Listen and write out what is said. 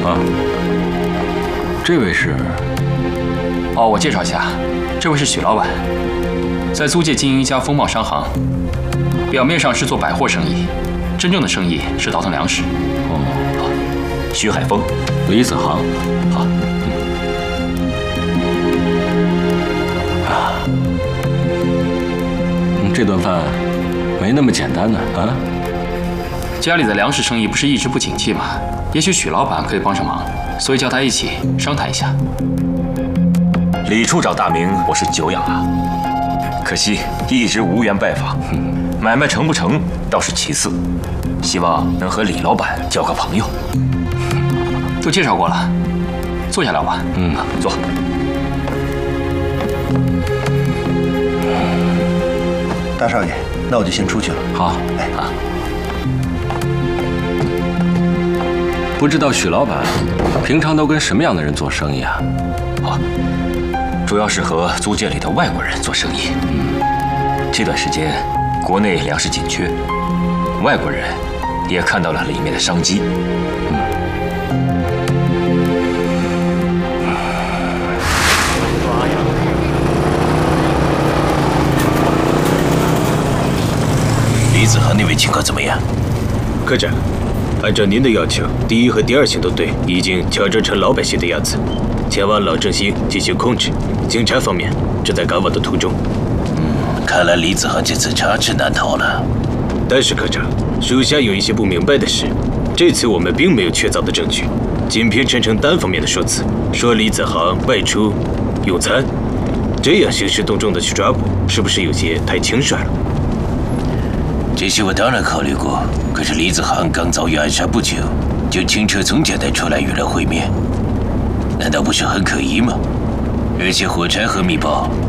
啊，这位是？ 哦，我介绍一下，这位是许老板，在租界经营一家风貌商行，表面上是做百货生意，真正的生意是倒腾粮食。 哦， 徐海峰， 李子航。 好。 这顿饭没那么简单呢啊！ 家里的粮食生意不是一直不景气吗？也许许老板可以帮上忙，所以叫他一起商谈一下。 李处长大名我是久仰啊，可惜一直无缘拜访。买卖成不成倒是其次，希望能和李老板交个朋友。 都介绍过了，坐下聊吧。 坐。 大少爷，那我就先出去了。 好，不知道许老板平常都跟什么样的人做生意啊？ 主要是和租界里的外国人做生意。这段时间国内粮食紧缺，外国人也看到了里面的商机。 李子航那位情况怎么样？ 科长，按照您的要求，第一和第二线都队已经调整成老百姓的样子，前往老振兴进行控制。警察方面正在赶往的途中。 看来李子航这次插翅难逃了。 但是科长，属下有一些不明白的是，这次我们并没有确凿的证据，仅凭陈诚单方面的说辞，说李子航外出用餐，这样兴师动众的去抓捕，是不是有些太轻率了？ 这些我当然考虑过，可是李子航刚遭遇暗杀不久，就轻车从简带出来与人会面，难道不是很可疑吗？而且火柴盒密报